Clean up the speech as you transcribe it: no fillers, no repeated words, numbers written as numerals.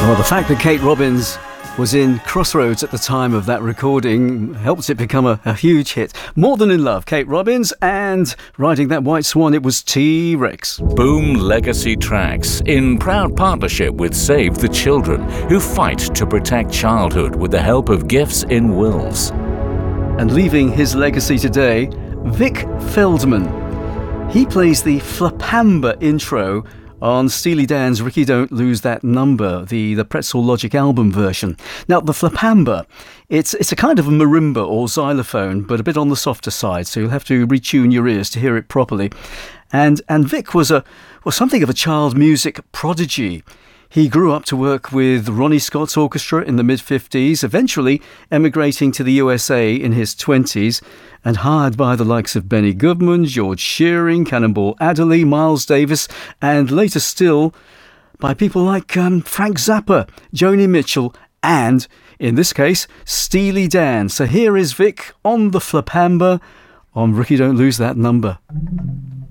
Well, the fact that Kate Robbins was in Crossroads at the time of that recording helped it become a huge hit. More Than in Love, Kate Robbins, and riding that white swan, it was T-Rex. Boom Legacy Tracks, in proud partnership with Save the Children, who fight to protect childhood with the help of gifts in wills. And leaving his legacy today, Vic Feldman. He plays the Flapamba intro on Steely Dan's Ricky Don't Lose That Number, the Pretzel Logic album version. Now, the Flapamba, it's a kind of a marimba or xylophone, but a bit on the softer side, so you'll have to retune your ears to hear it properly. And Vic was something of a child music prodigy. He grew up to work with Ronnie Scott's orchestra in the mid-50s, eventually emigrating to the USA in his 20s, and hired by the likes of Benny Goodman, George Shearing, Cannonball Adderley, Miles Davis, and later still by people like Frank Zappa, Joni Mitchell, and, in this case, Steely Dan. So here is Vic on the Flapamba on Ricky Don't Lose That Number.